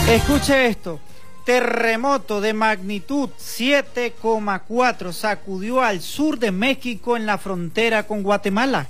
Escuche esto. Terremoto de magnitud 7,4 sacudió al sur de México en la frontera con Guatemala.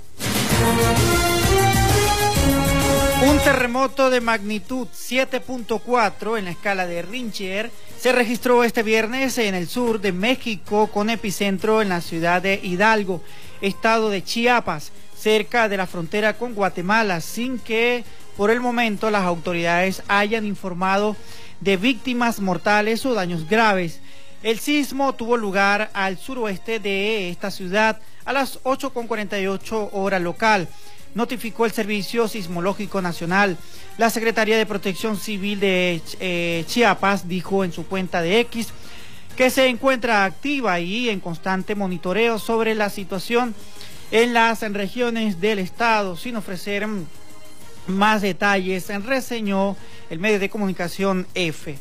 Un terremoto de magnitud 7,4 en la escala de Richter se registró este viernes en el sur de México con epicentro en la ciudad de Hidalgo, estado de Chiapas, cerca de la frontera con Guatemala, sin que por el momento las autoridades hayan informado de víctimas mortales o daños graves. El sismo tuvo lugar al suroeste de esta ciudad a las 8:48 hora local, notificó el Servicio Sismológico Nacional. La Secretaría de Protección Civil de Chiapas dijo en su cuenta de X que se encuentra activa y en constante monitoreo sobre la situación en las regiones del estado, sin ofrecer más detalles, reseñó el medio de comunicación EFE.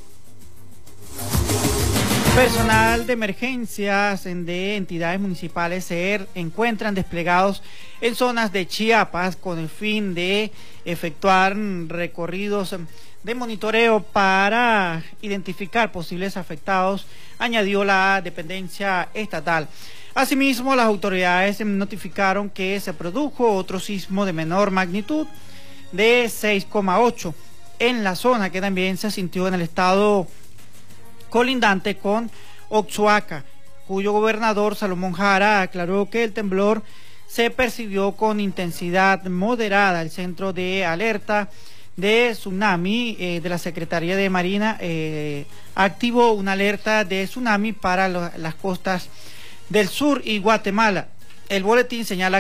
Personal de emergencias de entidades municipales se encuentran desplegados en zonas de Chiapas con el fin de efectuar recorridos de monitoreo para identificar posibles afectados, añadió la dependencia estatal. Asimismo, las autoridades notificaron que se produjo otro sismo de menor magnitud de 6,8 en la zona que también se sintió en el estado colindante con Oaxaca, cuyo gobernador Salomón Jara aclaró que el temblor se percibió con intensidad moderada. El Centro de Alerta de Tsunami de la Secretaría de Marina activó una alerta de tsunami para las costas del sur y Guatemala. El boletín señala